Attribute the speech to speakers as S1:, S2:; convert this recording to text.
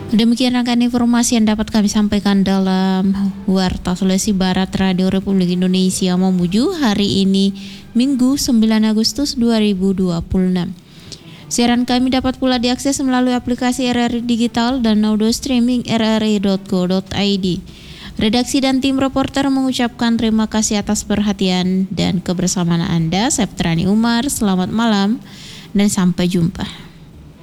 S1: Demikian rangkaian informasi yang dapat kami sampaikan dalam Warta Sulawesi Barat Radio Republik Indonesia Mamuju hari ini Minggu 9 Agustus 2026. Siaran kami dapat pula diakses melalui aplikasi RRI Digital dan audio streaming rri.co.id. Redaksi dan tim reporter mengucapkan terima kasih atas perhatian dan kebersamaan Anda. Saya Petrani Umar, selamat malam dan sampai jumpa.